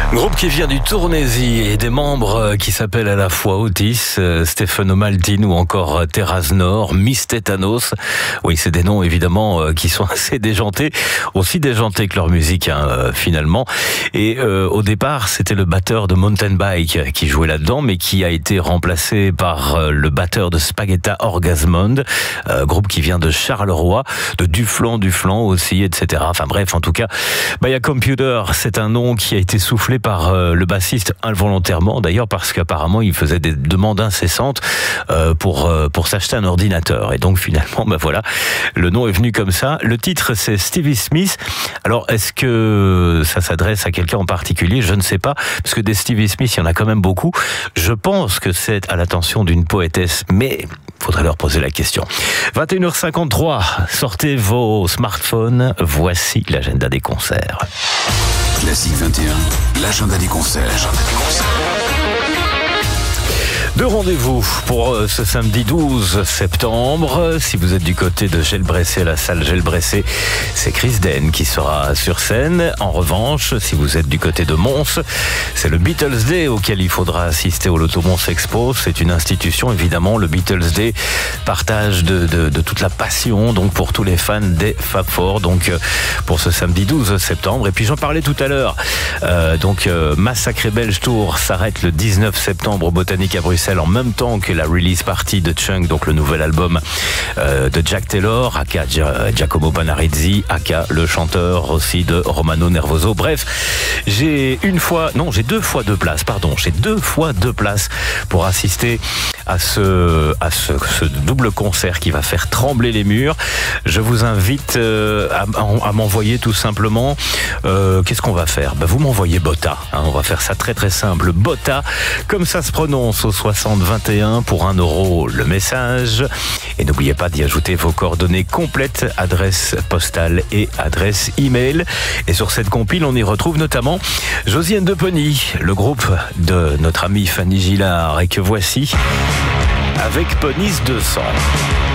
Groupe qui vient du Tournaisie et des membres qui s'appellent à la fois Otis, Stefano Maltin ou encore Terraz Nord, Miss Tétanos. Oui, c'est des noms évidemment qui sont assez déjantés, aussi déjantés que leur musique finalement. Et au départ, c'était le batteur de Mountain Bike qui jouait là-dedans, mais qui a été remplacé par le batteur de Spagetta Orgasmond, groupe qui vient de Charleroi, de Duflan aussi, etc. Enfin bref, en tout cas, Baya Computer, c'est un nom qui a été soufflé par le bassiste involontairement, d'ailleurs parce qu'apparemment il faisait des demandes incessantes pour s'acheter un ordinateur. Et donc finalement, voilà, le nom est venu comme ça. Le titre, c'est Stevie Smith. Alors, est-ce que ça s'adresse à quelqu'un en particulier? Je ne sais pas, parce que des Stevie Smith, il y en a quand même beaucoup. Je pense que c'est à l'attention d'une poétesse, mais il faudrait leur poser la question. 21h53, sortez vos smartphones, voici l'agenda des concerts. Classique 21, l'agenda des concerts. Deux rendez-vous pour ce samedi 12 septembre. Si vous êtes du côté de Gelbressé, la salle Gelbressé, c'est Chris Den qui sera sur scène. En revanche, si vous êtes du côté de Mons, c'est le Beatles Day auquel il faudra assister au Loto Mons Expo. C'est une institution, évidemment. Le Beatles Day, partage de toute la passion, donc pour tous les fans des Fab Four, donc pour ce samedi 12 septembre. Et puis j'en parlais tout à l'heure. Massacré Belge Tour s'arrête le 19 septembre au Botanique à Bruxelles, en même temps que la release party de Chunk, donc le nouvel album de Jack Taylor, aka Giacomo Panarizzi, aka le chanteur aussi de Romano Nervoso. Bref, j'ai deux fois deux places pour assister à ce double concert qui va faire trembler les murs. Je vous invite à m'envoyer tout simplement qu'est-ce qu'on va faire? Vous m'envoyez Botta, on va faire ça très très simple. Botta, comme ça se prononce, au 6021 pour 1 € le message. Et n'oubliez pas d'y ajouter vos coordonnées complètes, adresse postale et adresse email. Et sur cette compile, on y retrouve notamment Josiane de Pony, le groupe de notre amie Fanny Gillard, et que voici avec Ponys 200.